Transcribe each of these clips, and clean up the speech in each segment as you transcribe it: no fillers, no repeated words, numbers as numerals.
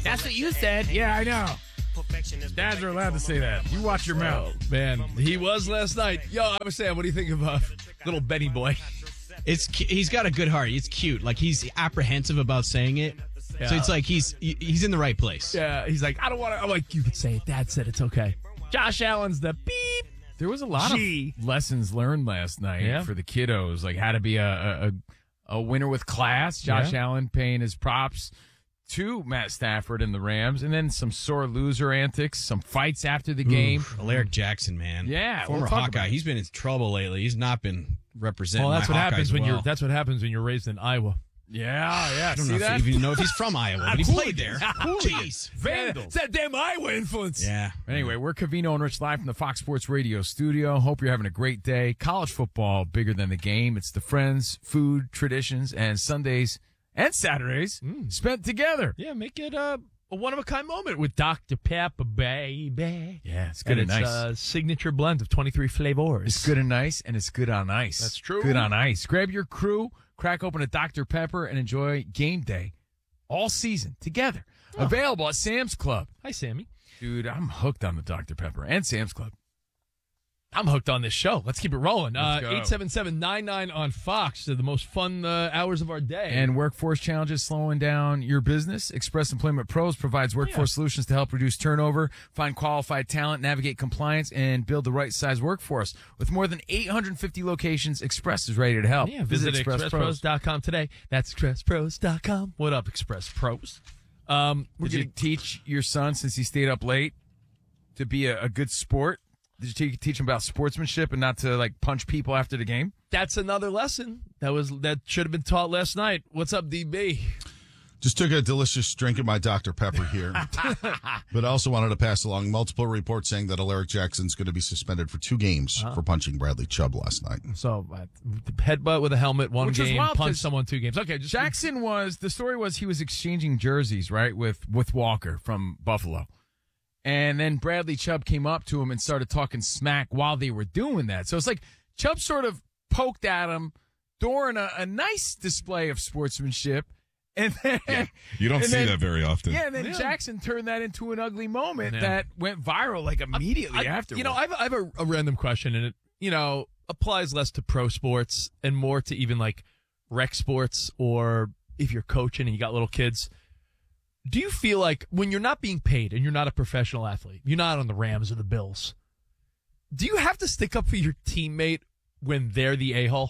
That's what you said. Yeah, I know. Dads are allowed to say that. You watch your mouth. Man, he was last night. Yo, I was saying, what do you think of little Benny boy? He's got a good heart. It's cute. Like, he's apprehensive about saying it. Yeah. So it's like he's in the right place. Yeah, he's like, I don't want to. I'm like, you can say it. Dad said it's okay. Josh Allen's the beep. There was a lot of lessons learned last night for the kiddos, like how to be a winner with class. Josh Allen paying his props to Matt Stafford and the Rams, and then some sore loser antics, some fights after the game. Alaric Jackson, man. Yeah, former we'll talk Hawkeye. about it. He's been in trouble lately. He's not been representing. Well, that's what happens when you're. That's what happens when you're raised in Iowa. Yeah. I don't See know that? if you know if he's from Iowa, but he played there. Jeez, Vandals. It's that damn Iowa influence. Yeah. Anyway, we're Covino and Rich live from the Fox Sports Radio studio. Hope you're having a great day. College football, bigger than the game. It's the friends, food, traditions, and Sundays and Saturdays spent together. Yeah, make it a one-of-a-kind moment with Dr. Pepper, baby. Yeah, it's good and it's nice. a signature blend of 23 flavors. It's good and nice, and it's good on ice. That's true. Good on ice. Grab your crew, crack open a Dr. Pepper, and enjoy game day all season together. Available at Sam's Club. Hi, Sammy. Dude, I'm hooked on the Dr. Pepper and Sam's Club. I'm hooked on this show. Let's keep it rolling. Let's go. 877-99 on Fox. They're the most fun hours of our day. And workforce challenges slowing down your business. Express Employment Pros provides workforce solutions to help reduce turnover, find qualified talent, navigate compliance, and build the right size workforce. With more than 850 locations, Express is ready to help. Yeah, visit ExpressPros.com today. That's ExpressPros.com. What up, Express Pros? Did you teach your son, since he stayed up late, to be a good sport? Did you teach him about sportsmanship and not to like punch people after the game? That's another lesson that should have been taught last night. What's up, DB? Just took a delicious drink of my Dr. Pepper here. But I also wanted to pass along multiple reports saying that Alaric Jackson's going to be suspended for 2 games for punching Bradley Chubb last night. So, headbutt with a helmet, one Which is game, wild, punch 'cause someone 2 games. Okay, the story was he was exchanging jerseys, right, with Walker from Buffalo. And then Bradley Chubb came up to him and started talking smack while they were doing that. So it's like Chubb sort of poked at him during a nice display of sportsmanship. And then, you don't see that very often. Yeah, and then Jackson turned that into an ugly moment that went viral like immediately afterwards. You know, I have a random question, and it, applies less to pro sports and more to even like rec sports, or if you're coaching and you got little kids. Do you feel like when you're not being paid and you're not a professional athlete, you're not on the Rams or the Bills, do you have to stick up for your teammate when they're the a-hole?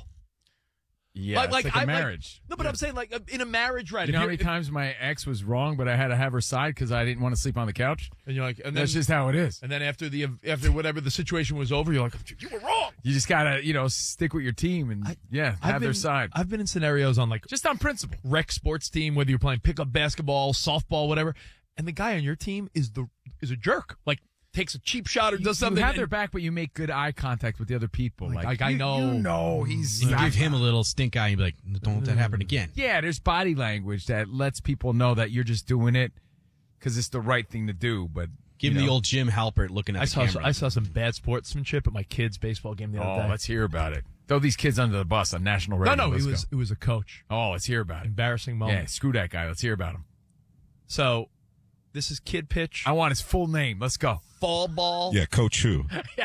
Yeah, it's like a marriage. No, but I'm saying like in a marriage, right? You know how many times my ex was wrong, but I had to have her side because I didn't want to sleep on the couch? And you're like, and then, that's just how it is. And then after whatever the situation was over, you're like, you were wrong. You just gotta, stick with your team and have their side. I've been in scenarios on like just on principle, rec sports team, whether you're playing pickup basketball, softball, whatever, and the guy on your team is a jerk. Like, takes a cheap shot or does something. You have their back, but you make good eye contact with the other people. Like I know. He's. You give him a little stink eye and be like, don't let that happen again. Yeah, there's body language that lets people know that you're just doing it because it's the right thing to do. But give him the old Jim Halpert looking at the camera. I saw some bad sportsmanship at my kid's baseball game the other day. Let's hear about it. Throw these kids under the bus on national radio. No, it was a coach. Oh, let's hear about it. Embarrassing moment. Yeah, screw that guy. Let's hear about him. So, this is kid pitch. I want his full name. Let's go. Fall ball. Yeah, Coach Who.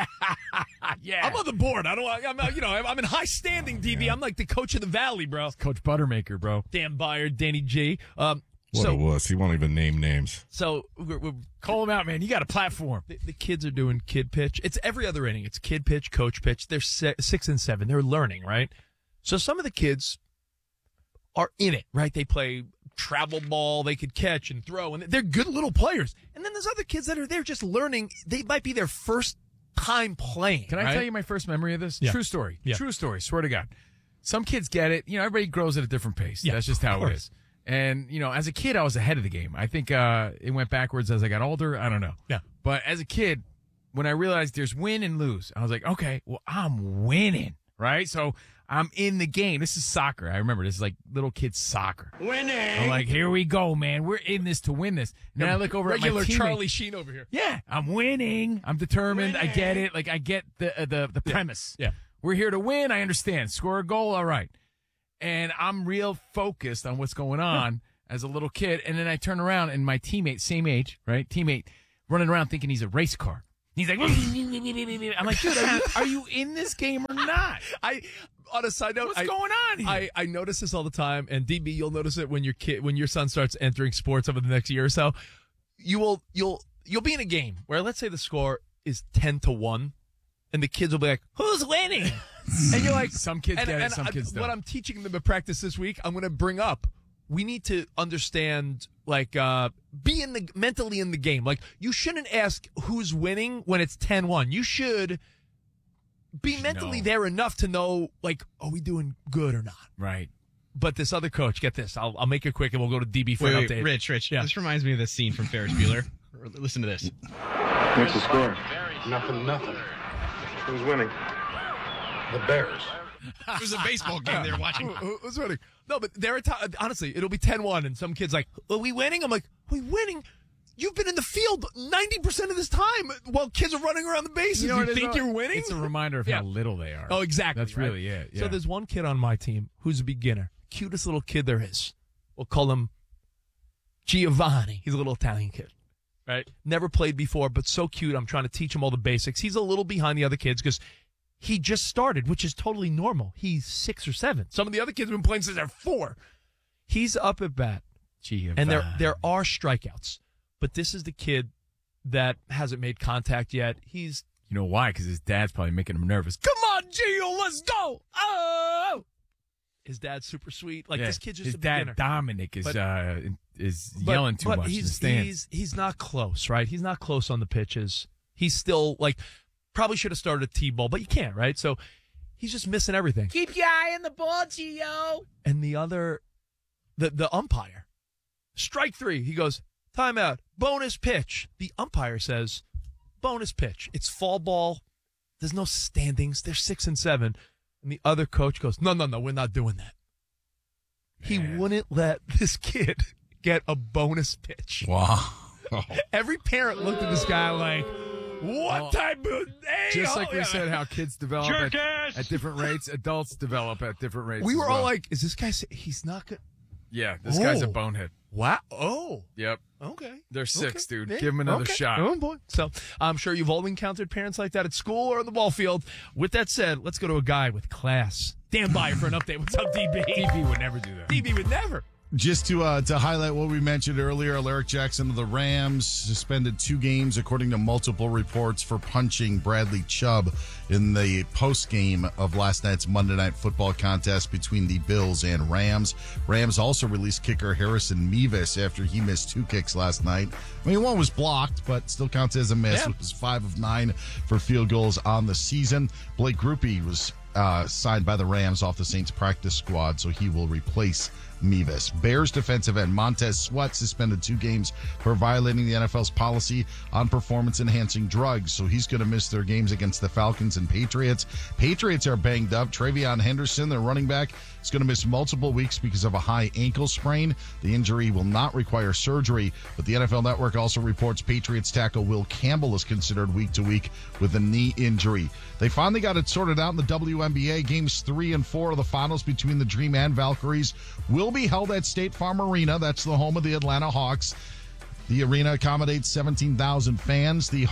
Yeah. I'm on the board. I'm in high standing, DB. I'm like the coach of the valley, bro. Coach Buttermaker, bro. Dan Byer, Danny G. What a wuss. He won't even name names. So we're call him out, man. You got a platform. The kids are doing kid pitch. It's every other inning. It's kid pitch, coach pitch. They're 6 and 7. They're learning, right? So some of the kids are in it, right? They play travel ball, they could catch and throw, and they're good little players. And then there's other kids that are there just learning. They might be their first time playing. Can I tell you my first memory of this? Yeah. True story. Yeah. True story. Swear to God. Some kids get it. Everybody grows at a different pace. Yeah, that's just how it is. And, as a kid, I was ahead of the game. I think it went backwards as I got older. I don't know. Yeah. But as a kid, when I realized there's win and lose, I was like, okay, well, I'm winning, right? So I'm in the game. This is soccer. I remember this is like little kid soccer. Winning. I'm like, here we go, man. We're in this to win this. And then I look over at my regular teammate. Charlie Sheen over here. Yeah, I'm winning. I'm determined. I get it. Like I get the premise. Yeah. We're here to win. I understand. Score a goal. All right. And I'm real focused on what's going on as a little kid, and then I turn around and my teammate, same age, right? Teammate running around thinking he's a race car. He's like, I'm like, dude, are you in this game or not? On a side note, What's going on here? I notice this all the time, and DB, you'll notice it when your son starts entering sports over the next year or so. You'll be in a game where, let's say the score is 10-1, and the kids will be like, "Who's winning?" And you're like, some kids get it, some kids don't. What I'm teaching them at practice this week, I'm going to bring up. We need to understand, like, be mentally in the game. Like, you shouldn't ask who's winning when it's 10-1. You should be mentally there enough to know, like, are we doing good or not? Right. But this other coach, get this. I'll make it quick, and we'll go to DB for an update. Rich. Yeah. This reminds me of the scene from Ferris Bueller. Listen to this. What's the score? Nothing. Who's winning? The Bears. It was a baseball game they were watching. Who's winning? No, but honestly, it'll be 10-1, and some kid's like, are we winning? I'm like, are we winning? You've been in the field 90% of this time while kids are running around the bases. You think you're winning? It's a reminder of how little they are. Oh, exactly. That's really it. Yeah. So there's one kid on my team who's a beginner. Cutest little kid there is. We'll call him Giovanni. He's a little Italian kid. Right? Never played before, but so cute. I'm trying to teach him all the basics. He's a little behind the other kids because he just started, which is totally normal. He's 6 or 7. Some of the other kids have been playing since they're 4. He's up at bat. And there are strikeouts. But this is the kid that hasn't made contact yet. You know why? Because his dad's probably making him nervous. Come on, Gio, let's go! Oh! His dad's super sweet. Like, this kid's just his a beginner. dad, Dominic, is yelling too much in the stands. He's not close, right? He's not close on the pitches. He's still, like, probably should have started a T-ball, but you can't, right? So he's just missing everything. Keep your eye on the ball, Gio. And the umpire, strike 3, he goes, timeout, bonus pitch. The umpire says, bonus pitch. It's fall ball. There's no standings. They're 6 and 7. And the other coach goes, no, we're not doing that. He wouldn't let this kid get a bonus pitch. Wow. Every parent looked at this guy like, what type of... Just like we said, how kids develop at different rates, adults develop at different rates. We were all like, is this guy... He's not good. Yeah, this guy's a bonehead. Wow. Oh. Yep. Okay. They're 6, dude. Yeah. Give him another shot. Oh, boy. So I'm sure you've all encountered parents like that at school or on the ball field. With that said, let's go to a guy with class. Dan Byer for an update. What's up, DB? DB would never do that. DB would never. Just to highlight what we mentioned earlier, Alaric Jackson of the Rams suspended 2 games, according to multiple reports, for punching Bradley Chubb in the post-game of last night's Monday Night Football contest between the Bills and Rams. Rams also released kicker Harrison Mevis after he missed 2 kicks last night. I mean, one was blocked, but still counts as a miss. Yeah. It was 5 of 9 for field goals on the season. Blake Grupe was signed by the Rams off the Saints practice squad, so he will replace Mevis. Bears defensive end Montez Sweat suspended 2 games for violating the NFL's policy on performance-enhancing drugs, so he's going to miss their games against the Falcons and Patriots. Patriots are banged up. Travion Henderson, their running back, is going to miss multiple weeks because of a high ankle sprain. The injury will not require surgery, but the NFL Network also reports Patriots tackle Will Campbell is considered week to week with a knee injury. They finally got it sorted out in the WNBA. Games 3 and 4 of the finals between the Dream and Valkyries will be held at State Farm Arena. That's the home of the Atlanta Hawks. The arena accommodates 17,000 fans. The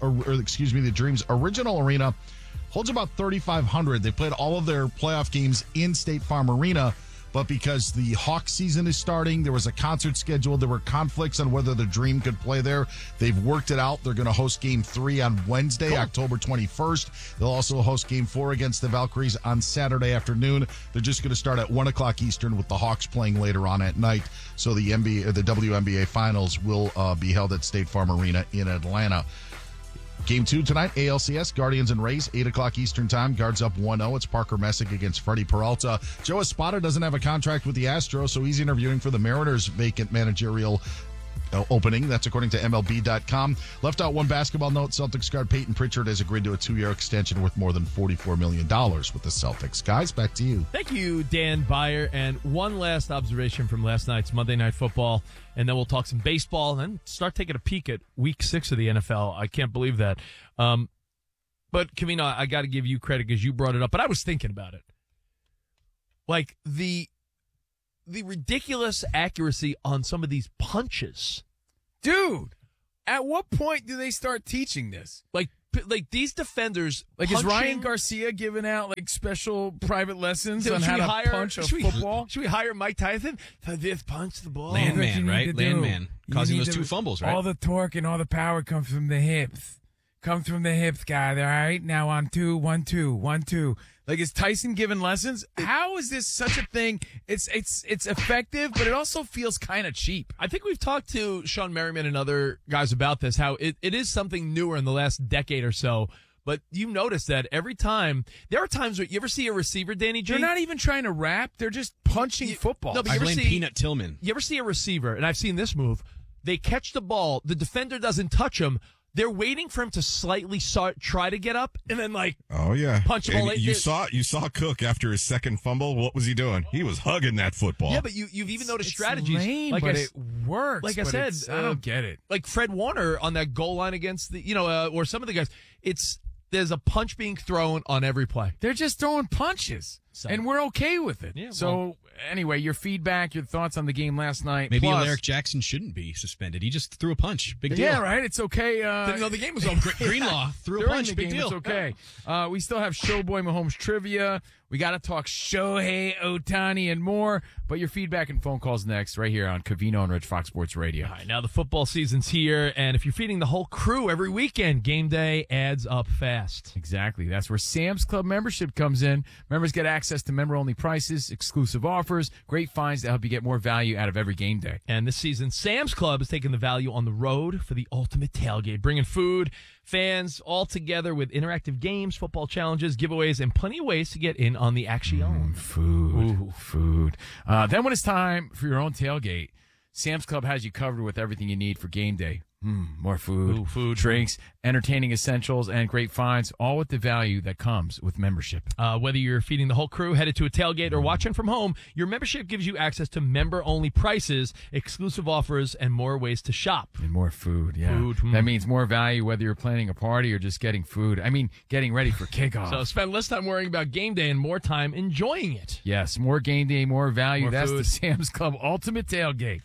the Dream's original arena holds about 3,500. They played all of their playoff games in State Farm Arena, but because the Hawks season is starting, there was a concert scheduled. There were conflicts on whether the Dream could play there. They've worked it out. They're going to host Game 3 on Wednesday, October 21st. They'll also host Game 4 against the Valkyries on Saturday afternoon. They're just going to start at 1 o'clock Eastern with the Hawks playing later on at night. So the WNBA Finals will be held at State Farm Arena in Atlanta. Game 2 tonight, ALCS, Guardians and Rays, 8 o'clock Eastern Time. Guards up 1-0. It's Parker Messick against Freddie Peralta. Joe Espada doesn't have a contract with the Astros, so he's interviewing for the Mariners' vacant managerial opening. That's according to MLB.com. Left out one basketball note. Celtics guard Peyton Pritchard has agreed to a 2-year extension worth more than $44 million with the Celtics. Guys, back to you. Thank you, Dan Byer. And one last observation from last night's Monday Night Football, and then we'll talk some baseball and start taking a peek at Week 6 of the NFL. I can't believe that. But, Covino, I got to give you credit because you brought it up, but I was thinking about it. Like, the the ridiculous accuracy on some of these punches. Dude, at what point do they start teaching this? Like these defenders. Like, is Ryan Garcia giving out like special private lessons on how to punch a football? Should we hire Mike Tyson to just punch the ball? Landman, right? Landman. Causing those 2 fumbles, right? All the torque and all the power comes from the hips. Comes from the hips, guy. All right? Now on 2, 1, 2, 1, 2. Like, is Tyson giving lessons? How is this such a thing? It's effective, but it also feels kind of cheap. I think we've talked to Sean Merriman and other guys about this, how it is something newer in the last decade or so. But you notice that every time, there are times where you ever see a receiver, Danny G? They're not even trying to rap. They're just punching football. No, but I blame Peanut Tillman. You ever see a receiver, and I've seen this move, they catch the ball, the defender doesn't touch him, they're waiting for him to slightly try to get up, and then punch the ball. And you saw Cook after his second fumble. What was he doing? He was hugging that football. Yeah, but you've even noticed strategies. Lame, but it works. Like I said, I don't get it. Like Fred Warner on that goal line against the, or some of the guys. There's a punch being thrown on every play. They're just throwing punches, and we're okay with it. Yeah, anyway, your feedback, your thoughts on the game last night. Maybe Alaric Jackson shouldn't be suspended. He just threw a punch. Big deal. Yeah, right. It's okay. Didn't know the game was over. Greenlaw threw a punch. Big deal. It's okay. We still have Showboy Mahomes trivia. We got to talk Shohei Ohtani and more. But your feedback and phone calls next, right here on Covino and Rich, Fox Sports Radio. All right, now the football season's here, and if you're feeding the whole crew every weekend, game day adds up fast. Exactly. That's where Sam's Club membership comes in. Members get access to member-only prices, exclusive offers, great finds that help you get more value out of every game day. And this season, Sam's Club is taking the value on the road for the ultimate tailgate, bringing food, fans all together with interactive games, football challenges, giveaways, and plenty of ways to get in on the action. Food. Then when it's time for your own tailgate, Sam's Club has you covered with everything you need for game day. More food, drinks, entertaining essentials, and great finds, all with the value that comes with membership. Whether you're feeding the whole crew, headed to a tailgate, or watching from home, your membership gives you access to member-only prices, exclusive offers, and more ways to shop. And more food, yeah. That means more value whether you're planning a party or just getting food. I mean, getting ready for kickoff. So spend less time worrying about game day and more time enjoying it. Yes, more game day, more value. That's the Sam's Club Ultimate Tailgate.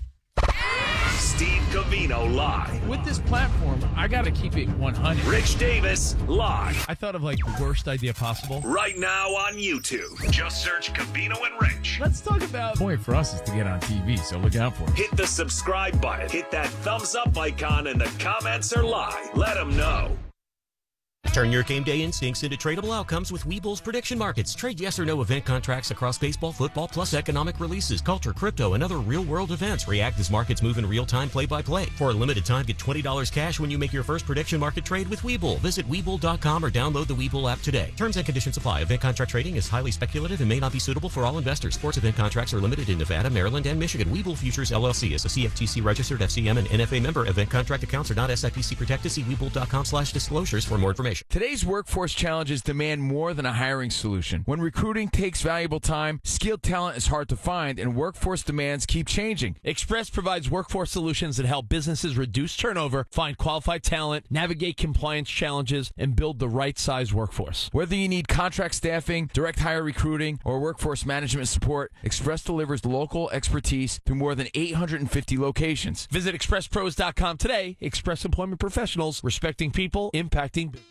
Steve Covino live. With this platform, I got to keep it 100. Rich Davis live. I thought of the worst idea possible. Right now on YouTube. Just search Covino and Rich. Let's talk about... The point for us is to get on TV, so look out for it. Hit the subscribe button. Hit that thumbs up icon, and the comments are live. Let them know. Turn your game day instincts into tradable outcomes with Webull's prediction markets. Trade yes or no event contracts across baseball, football, plus economic releases, culture, crypto, and other real-world events. React as markets move in real time, play-by-play. For a limited time, get $20 cash when you make your first prediction market trade with Webull. Visit Webull.com or download the Webull app today. Terms and conditions apply. Event contract trading is highly speculative and may not be suitable for all investors. Sports event contracts are limited in Nevada, Maryland, and Michigan. Webull Futures LLC is a CFTC-registered FCM and NFA member. Event contract accounts are not SIPC protected. See Webull.com/disclosures for more information. Today's workforce challenges demand more than a hiring solution. When recruiting takes valuable time, skilled talent is hard to find, and workforce demands keep changing. Express provides workforce solutions that help businesses reduce turnover, find qualified talent, navigate compliance challenges, and build the right size workforce. Whether you need contract staffing, direct hire recruiting, or workforce management support, Express delivers local expertise through more than 850 locations. Visit expresspros.com today. Express Employment Professionals, respecting people, impacting business.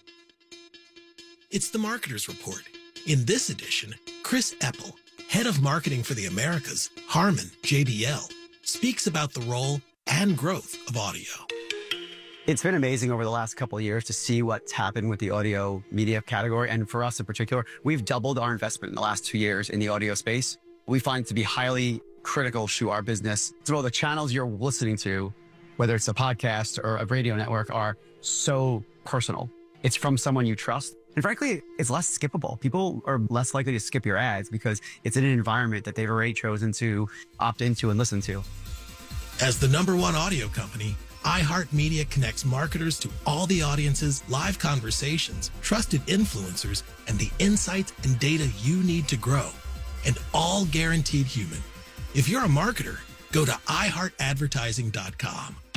It's the Marketer's Report. In this edition, Chris Eppel, head of marketing for the Americas, Harman, JBL, speaks about the role and growth of audio. It's been amazing over the last couple of years to see what's happened with the audio media category. And for us in particular, we've doubled our investment in the last 2 years in the audio space. We find it to be highly critical to our business. So the channels you're listening to, whether it's a podcast or a radio network, are so personal. It's from someone you trust. And frankly, it's less skippable. People are less likely to skip your ads because it's in an environment that they've already chosen to opt into and listen to. As the #1 audio company, iHeartMedia connects marketers to all the audiences, live conversations, trusted influencers, and the insights and data you need to grow. And all guaranteed human. If you're a marketer, go to iHeartAdvertising.com.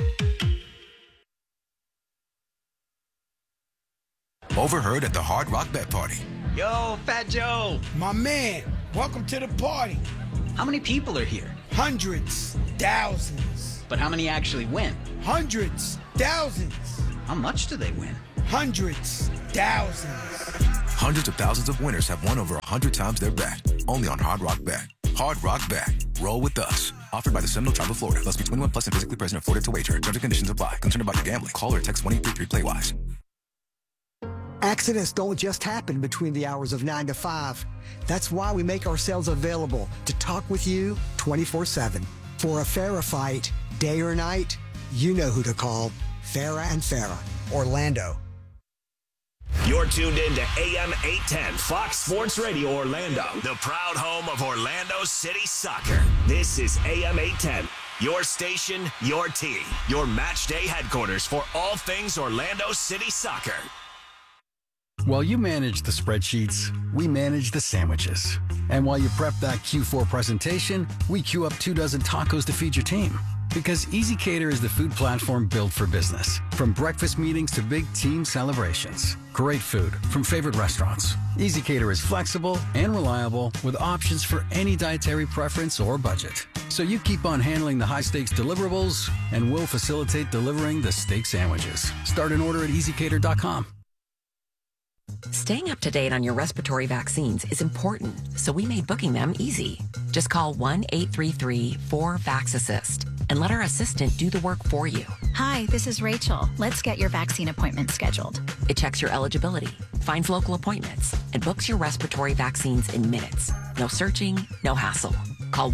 Overheard at the Hard Rock Bet Party. Yo, Fat Joe. My man, welcome to the party. How many people are here? Hundreds, thousands. But how many actually win? Hundreds, thousands. How much do they win? Hundreds, thousands. Hundreds of thousands of winners have won over 100 times their bet. Only on Hard Rock Bet. Hard Rock Bet. Roll with us. Offered by the Seminole Tribe of Florida. Must be 21 plus and physically present in Florida to wager. Terms and conditions apply. Concerned about your gambling? Call or text 1-833-PLAY-WISE. Accidents don't just happen between the hours of 9 to 5. That's why we make ourselves available to talk with you 24/7. For a Farah fight, day or night, you know who to call. Farah and Farah, Orlando. You're tuned in to AM 810 Fox Sports Radio Orlando, the proud home of Orlando City Soccer. This is AM 810, your station, your team, your match day headquarters for all things Orlando City Soccer. While you manage the spreadsheets, we manage the sandwiches. And while you prep that Q4 presentation, we queue up 24 tacos to feed your team. Because Easy Cater is the food platform built for business. From breakfast meetings to big team celebrations. Great food from favorite restaurants. Easy Cater is flexible and reliable with options for any dietary preference or budget. So you keep on handling the high-stakes deliverables, and we'll facilitate delivering the steak sandwiches. Start an order at easycater.com. Staying up to date on your respiratory vaccines is important, so we made booking them easy. Just call 1-833-4-VAX-ASSIST and let our assistant do the work for you. Hi, this is Rachel. Let's get your vaccine appointment scheduled. It checks your eligibility, finds local appointments, and books your respiratory vaccines in minutes. No searching, no hassle. Call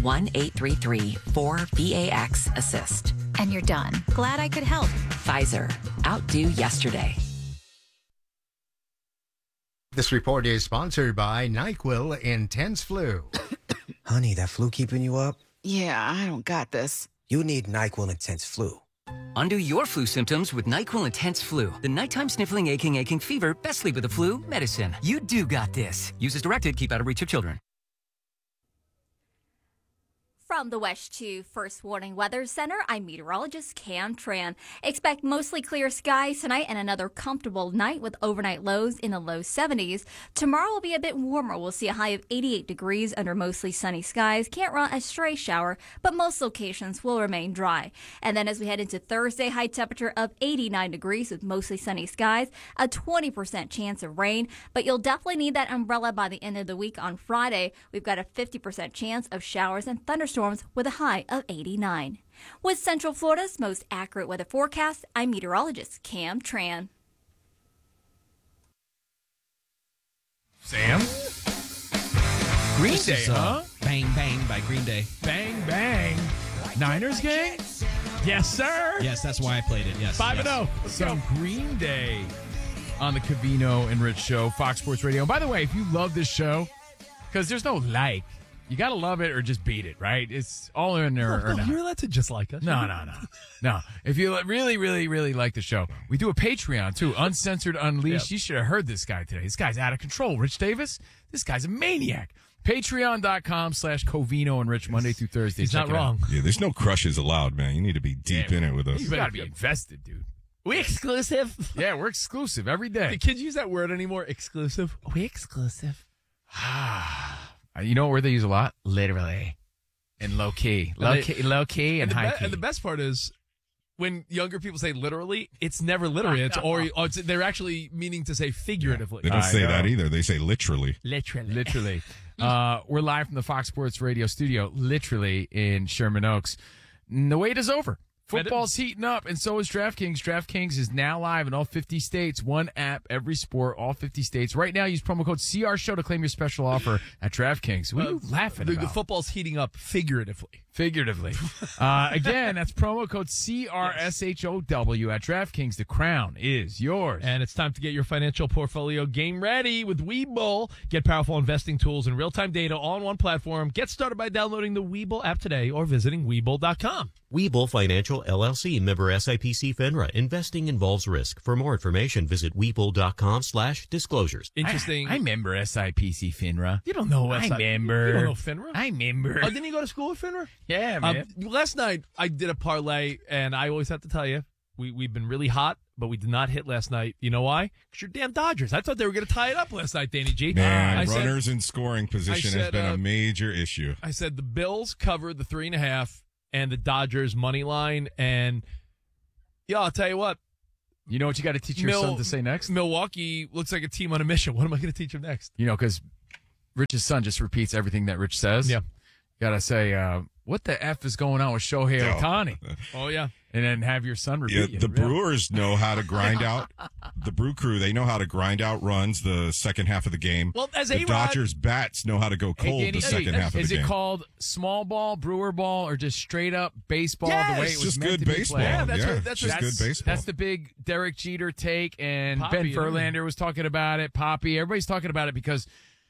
1-833-4-VAX-ASSIST. And you're done. Glad I could help. Pfizer. Outdo yesterday. This report is sponsored by NyQuil Intense Flu. Honey, that flu keeping you up? Yeah, I don't got this. You need NyQuil Intense Flu. Undo your flu symptoms with NyQuil Intense Flu. The nighttime sniffling, aching fever, best sleep with the flu medicine. You do got this. Use as directed. Keep out of reach of children. From the West 2 First Warning Weather Center, I'm meteorologist Cam Tran. Expect mostly clear skies tonight and another comfortable night with overnight lows in the low 70s. Tomorrow will be a bit warmer. We'll see a high of 88 degrees under mostly sunny skies. Can't run a stray shower, but most locations will remain dry. And then as we head into Thursday, high temperature of 89 degrees with mostly sunny skies, a 20% chance of rain, but you'll definitely need that umbrella by the end of the week. On Friday, we've got a 50% chance of showers and thunderstorms with a high of 89. With Central Florida's most accurate weather forecast, I'm meteorologist Cam Tran. Sam? Green Day, huh? Bang Bang by Green Day. Bang Bang. Niners gang? Yes, sir. Yes, that's why I played it. Yes. 5-0. So Green Day on the Covino and Rich Show, Fox Sports Radio. And by the way, if you love this show, because there's no like, you got to love it or just beat it, right? It's all in there or not. You're allowed to just like us. No. If you really, really, really like the show, we do a Patreon, too. Uncensored, Unleashed. You should have heard this guy today. This guy's out of control. Rich Davis, this guy's a maniac. Patreon.com/Covino and Rich, Monday through Thursday. He's not wrong. Yeah, there's no crushes allowed, man. You need to be deep in it with us. You got to be invested, dude. We exclusive? Yeah, we're exclusive every day. Do kids use that word anymore? Exclusive? We exclusive. You know where they use a lot? Literally. And low key. Low key and high key. And the best part is when younger people say literally, it's never literally. They're actually meaning to say figuratively. They don't say that either. They say literally. Literally. We're live from the Fox Sports Radio studio, literally in Sherman Oaks. And the wait is over. Football's heating up, and so is DraftKings. DraftKings is now live in all 50 states. One app, every sport, all 50 states. Right now, use promo code CRSHOW to claim your special offer at DraftKings. What are you laughing about? The football's heating up figuratively. Again, that's promo code CRSHOW at DraftKings. The crown is yours. And it's time to get your financial portfolio game ready with Webull. Get powerful investing tools and real-time data all on one platform. Get started by downloading the Webull app today or visiting Webull.com. Webull Financial LLC, member SIPC FINRA. Investing involves risk. For more information, visit Webull.com/disclosures. Interesting. I remember SIPC FINRA. You don't know I remember. You don't know FINRA? I remember. Didn't you go to school with FINRA? Yeah, man. Last night, I did a parlay, and I always have to tell you, we've been really hot, but we did not hit last night. You know why? Because you're damn Dodgers. I thought they were going to tie it up last night, Danny G. Man, runners in scoring position has been a major issue. I said the Bills covered the 3.5 and the Dodgers money line. And, I'll tell you what. You know what you got to teach your son to say next? Milwaukee looks like a team on a mission. What am I going to teach him next? Because Rich's son just repeats everything that Rich says. Yeah. Got to say, what the F is going on with Shohei Ohtani? Oh, yeah. And then have your son repeat it. The Brewers know how to grind out. The Brew Crew, they know how to grind out runs the second half of the game. Well, as the Dodgers bats know how to go cold the second half of the game. Is it called small ball, brewer ball, or just straight up baseball the way it was just meant good to be baseball. played? Yeah, that's just good baseball. That's the big Derek Jeter take, and Poppy, Ben Verlander was talking about it. Poppy, everybody's talking about it because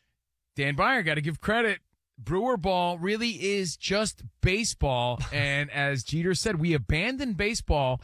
Dan Byer, got to give credit. Brewer ball really is just baseball. And as Jeter said, we abandoned baseball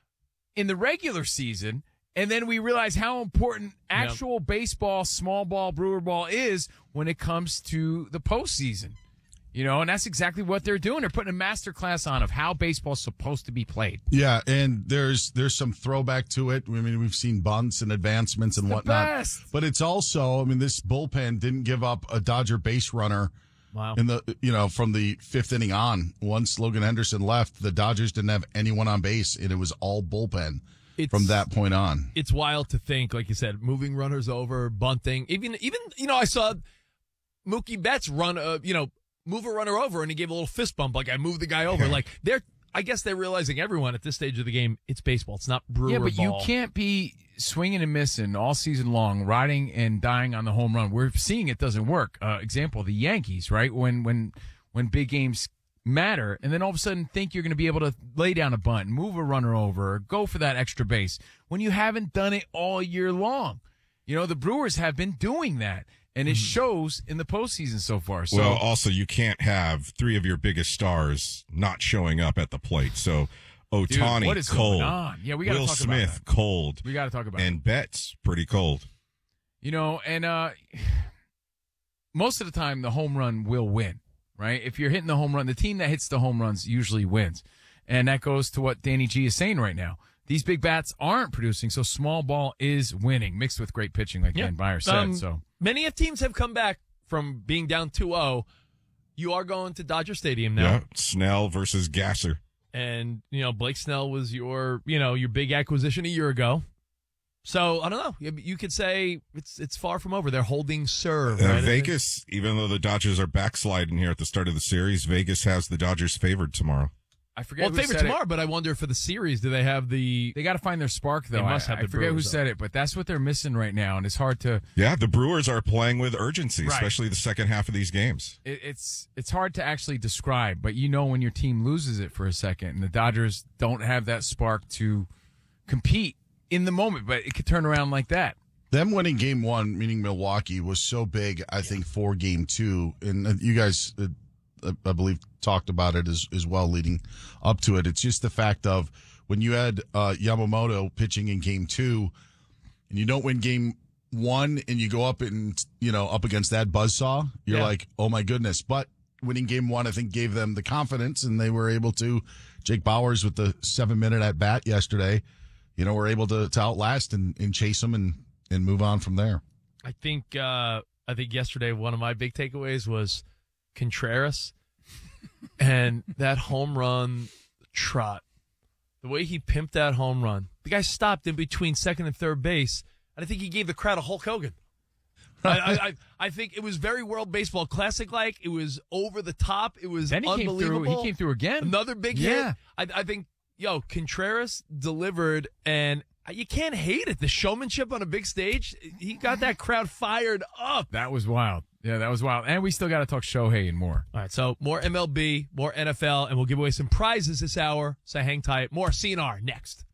in the regular season. And then we realize how important actual baseball, small ball, brewer ball is when it comes to the postseason. And that's exactly what they're doing. They're putting a master class on of how baseball's supposed to be played. Yeah, and there's some throwback to it. I mean, we've seen bunts and advancements and whatnot. Best. But it's also, this bullpen didn't give up a Dodger base runner. Wow. In the from the fifth inning on. Once Logan Henderson left, the Dodgers didn't have anyone on base, and it was all bullpen from that point on. It's wild to think, like you said, moving runners over, bunting. Even I saw Mookie Betts run move a runner over, and he gave a little fist bump, like I moved the guy over. Like I guess they're realizing everyone at this stage of the game, it's baseball. It's not brewer ball. Yeah, but you can't be swinging and missing all season long, riding and dying on the home run. We're seeing it doesn't work. Example, the Yankees, right? When big games matter, and then all of a sudden think you're going to be able to lay down a bunt, move a runner over, or go for that extra base when you haven't done it all year long. The Brewers have been doing that. And it shows in the postseason so far. So, well, also, you can't have three of your biggest stars not showing up at the plate. So, Ohtani, what is cold. Going on? Yeah, we got to Will talk Smith, about that. cold. We got to talk about and it. Betts, pretty cold. And most of the time, the home run will win, right? If you're hitting the home run, the team that hits the home runs usually wins. And that goes to what Danny G is saying right now. These big bats aren't producing, so small ball is winning, mixed with great pitching, like Dan Byer said. So many teams have come back from being down 2-0. You are going to Dodger Stadium now. Yeah, Snell versus Gasser. And, Blake Snell was your big acquisition a year ago. So, I don't know. You could say it's far from over. They're holding serve. Right? Vegas, even though the Dodgers are backsliding here at the start of the series, Vegas has the Dodgers favored tomorrow. I forget who favorite said tomorrow, it. but I wonder for the series, do they have the... They got to find their spark, though. They must have I the forget Brewers, who said it, but that's what they're missing right now, and it's hard to... Yeah, the Brewers are playing with urgency, Right. especially the second half of these games. It's hard to actually describe, but when your team loses it for a second, and the Dodgers don't have that spark to compete in the moment, but it could turn around like that. Them winning game one, meaning Milwaukee, was so big, I think, for game two. And you guys, I believe, talked about it as well leading up to it. It's just the fact of when you had Yamamoto pitching in game two and you don't win game one and you go up and, up against that buzzsaw, you're like, oh my goodness. But winning game one, I think, gave them the confidence, and they were able to, Jake Bowers with the 7-minute at bat yesterday, were able to outlast and chase them and move on from there. I think yesterday one of my big takeaways was Contreras and that home run trot. The way he pimped that home run. The guy stopped in between second and third base, and I think he gave the crowd a Hulk Hogan. I think it was very World Baseball Classic-like. It was over the top. It was Then unbelievable. He came through again. Another big hit. I think, Contreras delivered, and you can't hate it. The showmanship on a big stage, he got that crowd fired up. That was wild. Yeah, that was wild. And we still got to talk Shohei and more. All right, so more MLB, more NFL, and we'll give away some prizes this hour. So hang tight. More CNR next.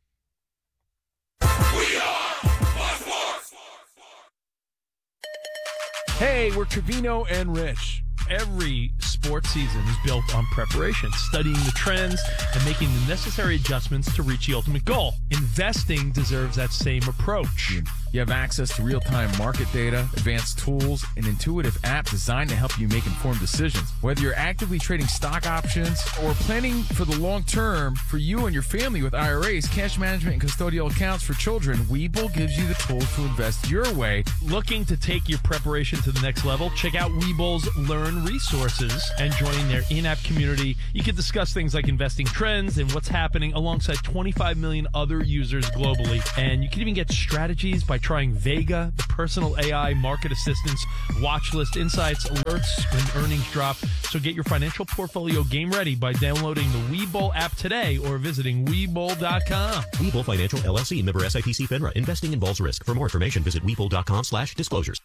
Hey, we're Trevino and Rich. Every sports season is built on preparation, studying the trends, and making the necessary adjustments to reach the ultimate goal. Investing deserves that same approach. You have access to real-time market data, advanced tools, an intuitive app designed to help you make informed decisions. Whether you're actively trading stock options or planning for the long term for you and your family with IRAs, cash management, and custodial accounts for children, Webull gives you the tools to invest your way. Looking to take your preparation to the next level? Check out Webull's Learn Resources and join their in-app community. You can discuss things like investing trends and what's happening alongside 25 million other users globally. And you can even get strategies by trying Vega, the personal AI market assistance, watch list insights, alerts when earnings drop. So get your financial portfolio game ready by downloading the Webull app today or visiting Webull.com. Webull Financial LLC, member SIPC FINRA. Investing involves risk. For more information, visit Webull.com/disclosures.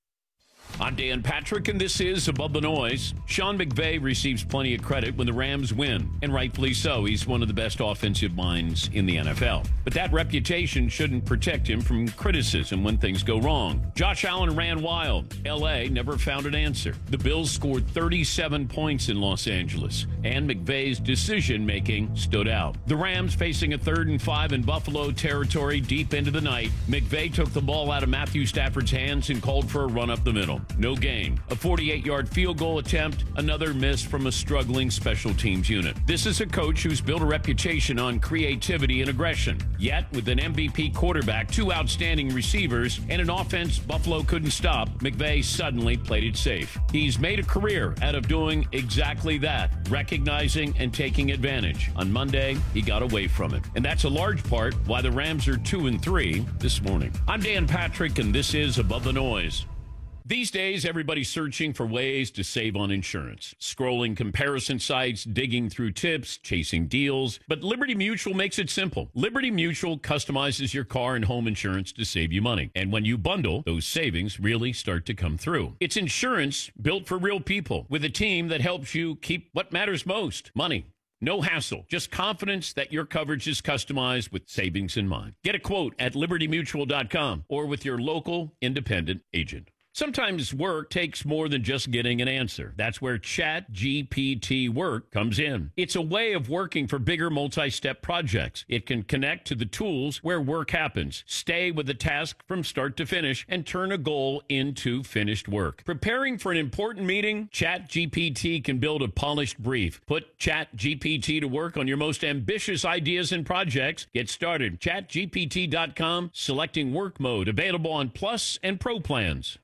I'm Dan Patrick, and this is Above the Noise. Sean McVay receives plenty of credit when the Rams win, and rightfully so. He's one of the best offensive minds in the NFL. But that reputation shouldn't protect him from criticism when things go wrong. Josh Allen ran wild. L.A. never found an answer. The Bills scored 37 points in Los Angeles, and McVay's decision-making stood out. The Rams facing a 3rd and 5 in Buffalo territory deep into the night. McVay took the ball out of Matthew Stafford's hands and called for a run up the middle. No gain. A 48-yard field goal attempt, another miss from a struggling special teams unit. This is a coach who's built a reputation on creativity and aggression. Yet, with an MVP quarterback, 2 outstanding receivers, and an offense Buffalo couldn't stop, McVay suddenly played it safe. He's made a career out of doing exactly that, recognizing and taking advantage. On Monday, he got away from it. And that's a large part why the Rams are 2-3 this morning. I'm Dan Patrick, and this is Above the Noise. These days, everybody's searching for ways to save on insurance. Scrolling comparison sites, digging through tips, chasing deals. But Liberty Mutual makes it simple. Liberty Mutual customizes your car and home insurance to save you money. And when you bundle, those savings really start to come through. It's insurance built for real people with a team that helps you keep what matters most, money. No hassle, just confidence that your coverage is customized with savings in mind. Get a quote at libertymutual.com or with your local independent agent. Sometimes work takes more than just getting an answer. That's where ChatGPT Work comes in. It's a way of working for bigger multi-step projects. It can connect to the tools where work happens, stay with the task from start to finish, and turn a goal into finished work. Preparing for an important meeting? ChatGPT can build a polished brief. Put ChatGPT to work on your most ambitious ideas and projects. Get started. ChatGPT.com, selecting work mode, available on Plus and Pro plans.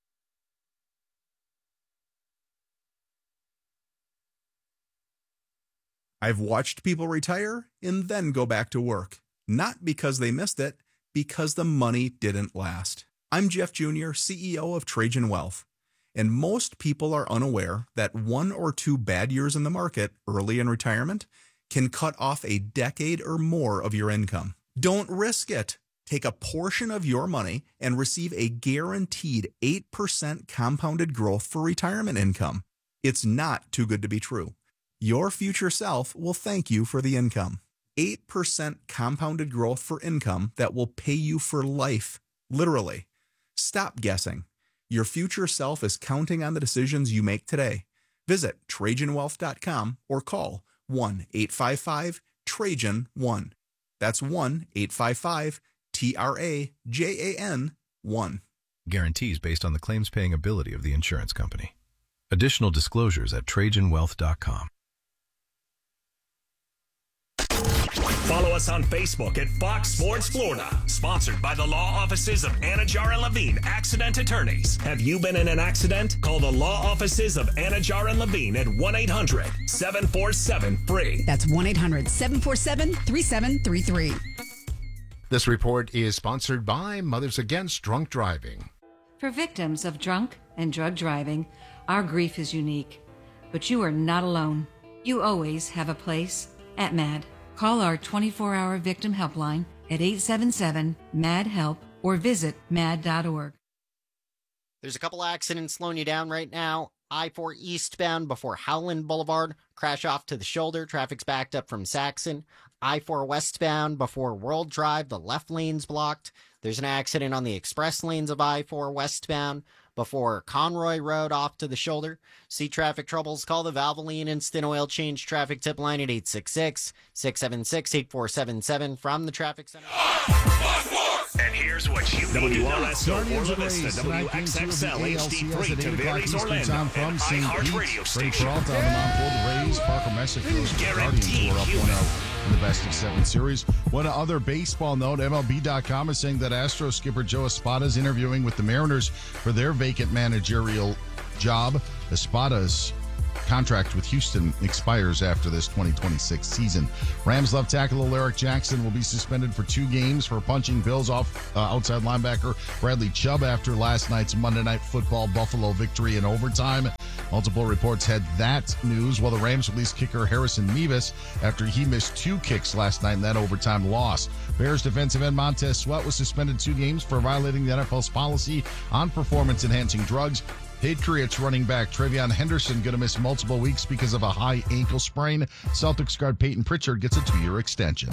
I've watched people retire and then go back to work. Not because they missed it, because the money didn't last. I'm Jeff Jr., CEO of Trajan Wealth. And most people are unaware that 1 or 2 bad years in the market early in retirement can cut off a decade or more of your income. Don't risk it. Take a portion of your money and receive a guaranteed 8% compounded growth for retirement income. It's not too good to be true. Your future self will thank you for the income. 8% compounded growth for income that will pay you for life. Literally. Stop guessing. Your future self is counting on the decisions you make today. Visit TrajanWealth.com or call 1-855-TRAJAN-1. That's 1-855-TRAJAN-1. Guarantees based on the claims paying ability of the insurance company. Additional disclosures at TrajanWealth.com. Follow us on Facebook at Fox Sports Florida. Sponsored by the law offices of Anajar and Levine, accident attorneys. Have you been in an accident? Call the law offices of Anajar and Levine at 1-800-747-FREE. That's 1-800-747-3733. This report is sponsored by Mothers Against Drunk Driving. For victims of drunk and drug driving, our grief is unique. But you are not alone. You always have a place at MAD. Call our 24-hour victim helpline at 877-MAD-HELP or visit mad.org. There's a couple accidents slowing you down right now. I-4 eastbound before Howland Boulevard. Crash off to the shoulder. Traffic's backed up from Saxon. I-4 westbound before World Drive. The left lane's blocked. There's an accident on the express lanes of I-4 westbound before Conroy Road off to the shoulder. See traffic troubles? Call the Valvoline Instant Oil Change traffic tip line at 866-676-8477 from the Traffic Center. And here's what you need to know. Guardians For of the Rays listen to tonight, Game 2 of the WXXL ALCS HD3 at to 8 o'clock Mary's Eastern Orlando time from and St. iHeart Radio Pete. Freddie station. Peralta on the mound for the Rays. Parker Messick goes to the Guardians, who are up 1-0 in the best-of-7 series. One other baseball note, MLB.com is saying that Astros skipper Joe Espada is interviewing with the Mariners for their vacant managerial job. Espada's contract with Houston expires after this 2026 season. Rams left tackle Alaric Jackson will be suspended for 2 games for punching Bills off outside linebacker Bradley Chubb after last night's Monday Night Football Buffalo victory in overtime. Multiple reports had that news, while the Rams released kicker Harrison Mevis after he missed 2 kicks last night in that overtime loss. Bears defensive end Montez Sweat was suspended 2 games for violating the NFL's policy on performance-enhancing drugs. Patriots running back Travion Henderson going to miss multiple weeks because of a high ankle sprain. Celtics guard Peyton Pritchard gets a 2-year extension.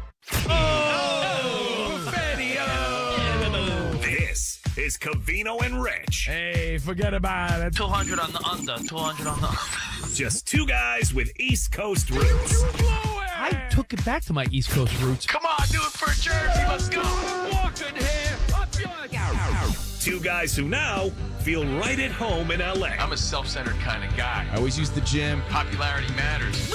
This is Covino and Rich. Hey, forget about it. 200 on the under. 200 on the under. Just 2 guys with East Coast roots. I took it back to my East Coast roots. Come on, do it for Jersey. Let's go. Walking here. Up your 2 guys who now feel right at home in LA. I'm a self-centered kind of guy. I always use the gym. Popularity matters.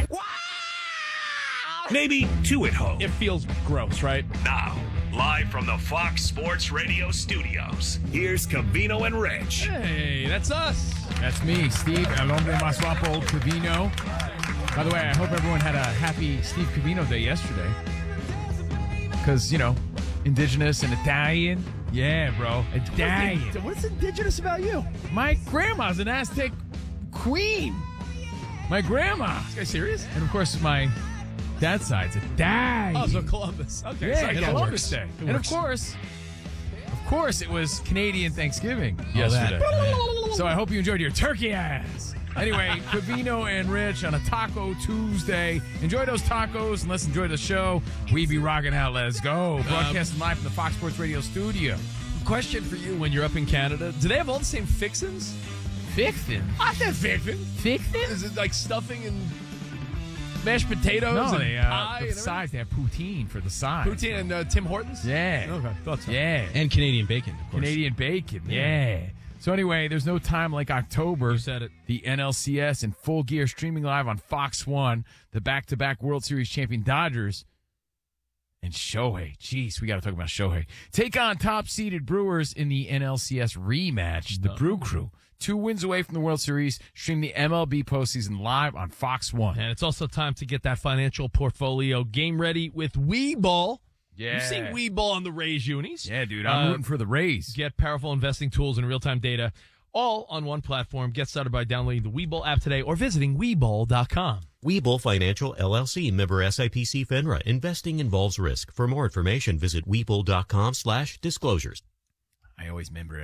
Maybe 2 at home. It feels gross, right? Now, live from the Fox Sports Radio studios, here's Covino and Rich. Hey, that's us. That's me, Steve El Hombre Más Guapo Covino. By the way, I hope everyone had a happy Steve Covino Day yesterday. Because, indigenous and Italian. Yeah, bro. Italian. What's indigenous about you? My grandma's an Aztec queen. My grandma. This guy serious? And, of course, my dad's side's Italian. Oh, so Columbus. Okay. Yeah, so Columbus Day. And, of course, it was Canadian Thanksgiving yesterday. So I hope you enjoyed your turkey ass. Anyway, Covino and Rich on a Taco Tuesday. Enjoy those tacos and let's enjoy the show. We be rocking out. Let's go. Broadcasting live from the Fox Sports Radio studio. Question for you: when you're up in Canada, do they have all the same fixins? Fixins? I said fixin. Fixins? Is it like stuffing and mashed potatoes? No, and they pie the sides. They have poutine for the sides. Poutine and Tim Hortons? Yeah. Okay, thought so. Yeah. And Canadian bacon, of course. Canadian bacon, yeah. So anyway, there's no time like October. You said it. The NLCS in full gear, streaming live on Fox 1. The back-to-back World Series champion Dodgers and Shohei. Jeez, we got to talk about Shohei. Take on top-seeded Brewers in the NLCS rematch. The Brew Crew, 2 wins away from the World Series. Stream the MLB postseason live on Fox 1. And it's also time to get that financial portfolio game ready with Webull. Yeah. You've seen Webull on the Rays unis. Yeah, dude. I'm rooting for the Rays. Get powerful investing tools and real-time data all on one platform. Get started by downloading the Webull app today or visiting Webull.com. Webull Financial LLC, member SIPC FINRA. Investing involves risk. For more information, visit Webull.com/disclosures. I always remember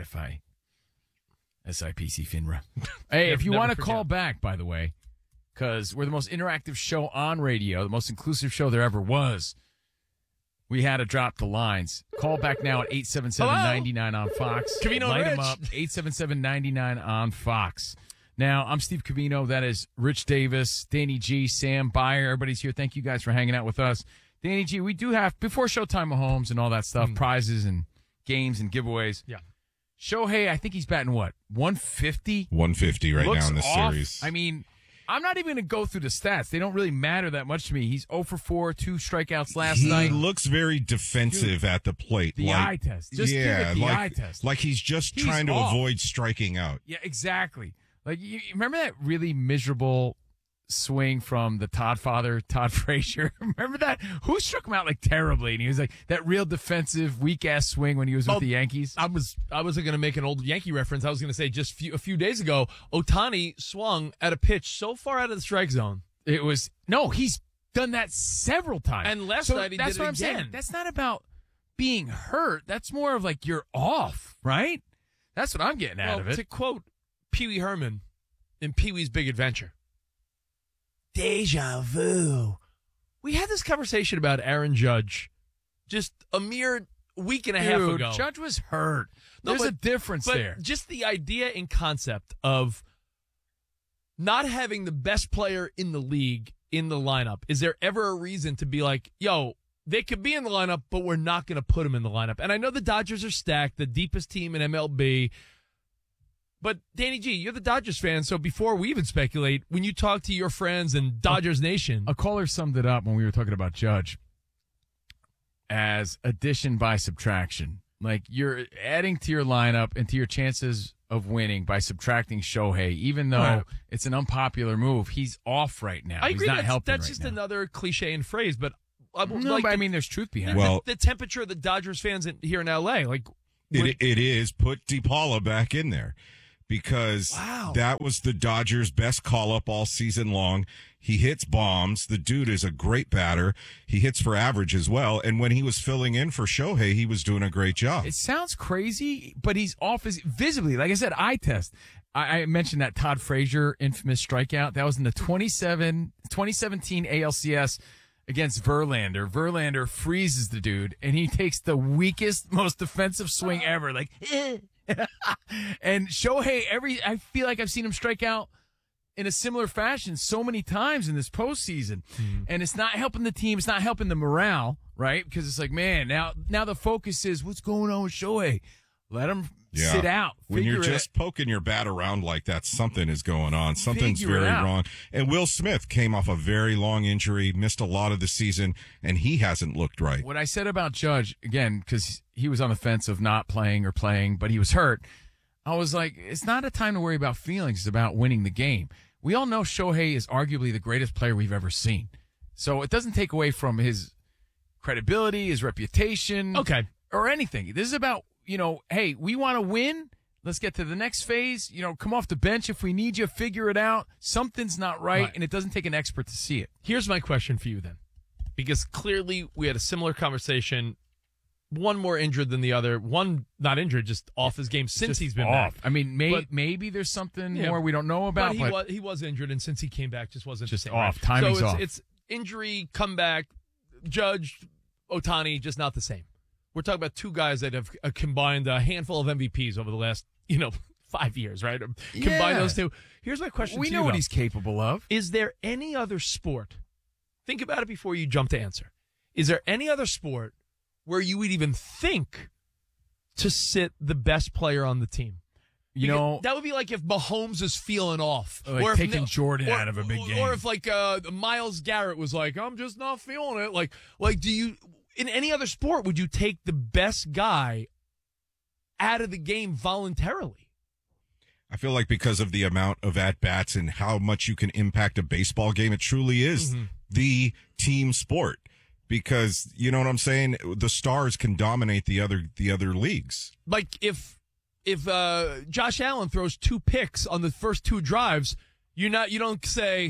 SIPC FINRA. Hey, if you want to call back, by the way, because we're the most interactive show on radio, the most inclusive show there ever was. We had to drop the lines. Call back now at 877-99 on Fox. Covino Light Rich. them up. 877-99 on Fox. Now, I'm Steve Covino. That is Rich Davis, Danny G, Sam Byer. Everybody's here. Thank you guys for hanging out with us. Danny G, we do have, before Showtime Mahomes and all that stuff, prizes and games and giveaways. Yeah. Shohei, I think he's batting what? 150? 150 right now in this off. series. I mean, I'm not even going to go through the stats. They don't really matter that much to me. He's 0 for 4, 2 strikeouts last night. He looks very defensive at the plate. The eye test. Just give it the eye test. Like he's just trying to avoid striking out. Yeah, exactly. Like, you remember that really miserable swing from the Todd father, Todd Frazier? Remember that? Who struck him out like terribly? And he was like that real defensive, weak-ass swing when he was with the Yankees. I wasn't going to make an old Yankee reference. I was going to say just a few days ago, Ohtani swung at a pitch so far out of the strike zone. It was he's done that several times. And last night he did it again. Saying. That's not about being hurt. That's more of like you're off, right? That's what I'm getting out of it. To quote Pee Wee Herman in Pee Wee's Big Adventure, deja vu. We had this conversation about Aaron Judge just a mere week and a half ago. Judge was hurt. There's a difference there. Just the idea and concept of not having the best player in the league in the lineup. Is there ever a reason to be like, yo, they could be in the lineup, but we're not going to put them in the lineup? And I know the Dodgers are stacked, the deepest team in MLB. But, Danny G, you're the Dodgers fan, so before we even speculate, when you talk to your friends in Dodgers Nation. A caller summed it up when we were talking about Judge as addition by subtraction. Like, you're adding to your lineup and to your chances of winning by subtracting Shohei, even though it's an unpopular move. He's off right now. I agree. He's not helping that's right just now. another cliche and phrase, but but I mean, there's truth behind it. The temperature of the Dodgers fans here in L.A., like it is put DePaula back in there because that was the Dodgers' best call-up all season long. He hits bombs. The dude is a great batter. He hits for average as well. And when he was filling in for Shohei, he was doing a great job. It sounds crazy, but he's off visibly. Like I said, eye test. I mentioned that Todd Frazier infamous strikeout. That was in the 2017 ALCS against Verlander. Verlander freezes the dude, and he takes the weakest, most defensive swing ever. Like, and Shohei, I feel like I've seen him strike out in a similar fashion so many times in this postseason. And it's not helping the team. It's not helping the morale, right? Because it's like, man, now the focus is what's going on with Shohei. Let him sit out. When you're just poking your bat around like that, something is going on. Something's very wrong. And Will Smith came off a very long injury, missed a lot of the season, and he hasn't looked right. What I said about Judge, again, because he was on the fence of not playing or playing, but he was hurt, I was like, it's not a time to worry about feelings. It's about winning the game. We all know Shohei is arguably the greatest player we've ever seen. So it doesn't take away from his credibility, his reputation, or anything. This is about, hey, we want to win. Let's get to the next phase. Come off the bench if we need you. Figure it out. Something's not right, and it doesn't take an expert to see it. Here's my question for you then, because clearly we had a similar conversation. One more injured than the other. One not injured, just off his game since he's been off. back. I mean, maybe there's something more we don't know about. But he was injured, and since he came back, just wasn't just the same, off. Right? Timing's so off. It's injury, comeback, Judge, Ohtani, just not the same. We're talking about two guys that have combined a handful of MVPs over the last 5 years, right? Combine those two. Here's my question. We know what he's capable of. Is there any other sport? Think about it before you jump to answer. Is there any other sport where you would even think to sit the best player on the team? That would be like if Mahomes is feeling off. Or if taking Jordan out of a big game. Or if Myles Garrett was like, I'm just not feeling it. Like do you, in any other sport, would you take the best guy out of the game voluntarily? I feel like because of the amount of at-bats and how much you can impact a baseball game, it truly is the team sport. Because, you know what I'm saying? The stars can dominate the other leagues. Like if Josh Allen throws 2 picks on the first 2 drives, you don't say,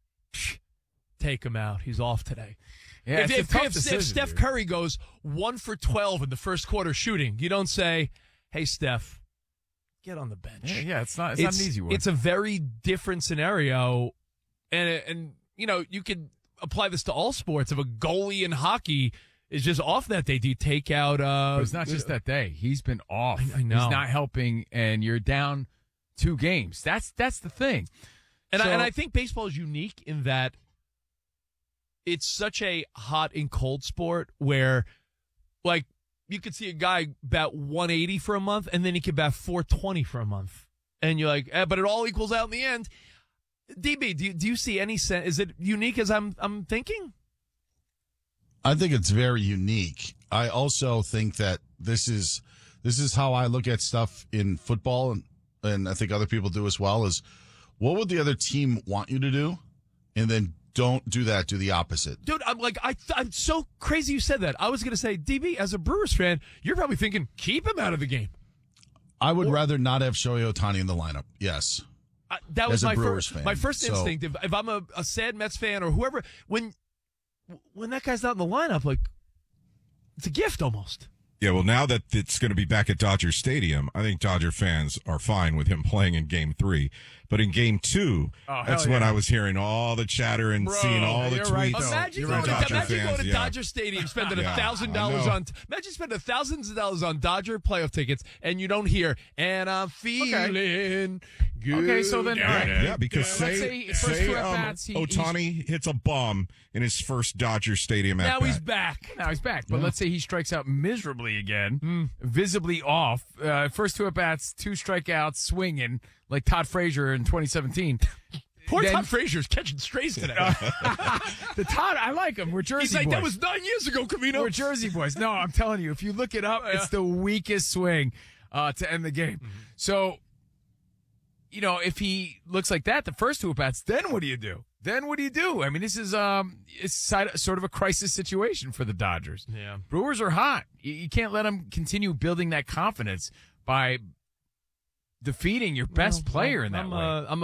take him out. He's off today. Yeah, if Steph Curry goes 1 for 12 in the first quarter shooting, you don't say, hey, Steph, get on the bench. Yeah, it's not an easy one. It's a very different scenario. And you could apply this to all sports. If a goalie in hockey is just off that day, do you take out but it's not just that day. He's been off. I know. He's not helping, and you're down 2 games. That's the thing. And I think baseball is unique in that it's such a hot and cold sport where, like, you could see a guy bat 180 for a month, and then he could bat 420 for a month. And you're like, but it all equals out in the end. DB, do you see any sense? Is it unique as I'm thinking? I think it's very unique. I also think that this is how I look at stuff in football, and I think other people do as well, is what would the other team want you to do? And then don't do that. Do the opposite. Dude, I'm so crazy you said that. I was going to say, DB, as a Brewers fan, you're probably thinking, keep him out of the game. I would rather not have Shohei Ohtani in the lineup. Yes. That was my first fan. instinct. If I'm a sad Mets fan or whoever, when that guy's not in the lineup, like, it's a gift almost. Yeah, well, now that it's going to be back at Dodger Stadium, I think Dodger fans are fine with him playing in Game 3. But in Game 2, that's when I was hearing all the chatter and seeing all the tweets. Right, imagine going to Dodger Stadium, spending $1,000 on. Imagine spending thousands of dollars on Dodger playoff tickets, and you don't hear. And I'm feeling good. Okay, so then, all right. Yeah, because say Ohtani hits a bomb in his first Dodger Stadium at Now he's back. But let's say he strikes out miserably again, visibly off. First 2 at-bats, 2 strikeouts, swinging like Todd Frazier in 2017. Todd Frazier's catching strays today. The Todd, I like him. We're Jersey He's like, boys. that was 9 years ago, Camino. We're Jersey boys. No, I'm telling you, if you look it up, it's the weakest swing to end the game. Mm-hmm. So, if he looks like that, the first 2 at-bats, then what do you do? I mean, this is it's sort of a crisis situation for the Dodgers. Yeah. Brewers are hot. You can't let them continue building that confidence by defeating your best player in that way. I'm